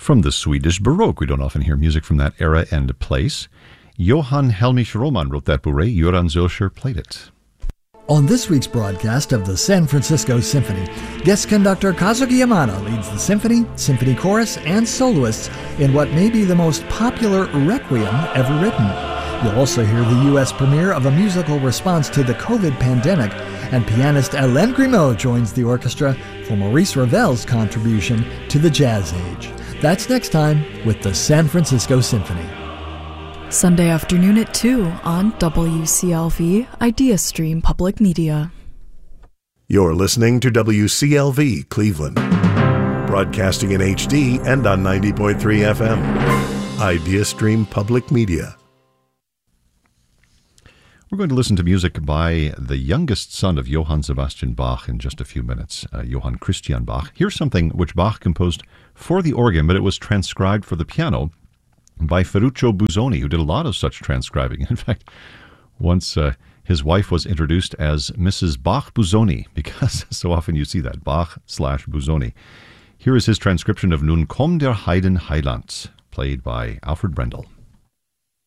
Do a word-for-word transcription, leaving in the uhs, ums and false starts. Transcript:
From the Swedish Baroque, we don't often hear music from that era and place. Johann Helmich Roman wrote that bourrée. Göran Zilcher played it. On this week's broadcast of the San Francisco Symphony, guest conductor Kazuki Yamada leads the symphony, symphony chorus, and soloists in what may be the most popular requiem ever written. You'll also hear the U S premiere of a musical response to the COVID pandemic, and pianist Hélène Grimaud joins the orchestra for Maurice Ravel's contribution to the jazz age. That's next time with the San Francisco Symphony. Sunday afternoon at two on W C L V Idea Stream Public Media. You're listening to W C L V Cleveland, broadcasting in H D and on ninety point three F M. Idea Stream Public Media. We're going to listen to music by the youngest son of Johann Sebastian Bach in just a few minutes, uh, Johann Christian Bach. Here's something which Bach composed for the organ, but it was transcribed for the piano by Ferruccio Busoni, who did a lot of such transcribing. In fact, once uh, his wife was introduced as Missus Bach Busoni, because so often you see that, Bach slash Busoni. Here is his transcription of Nun komm der Heiden Heiland, played by Alfred Brendel.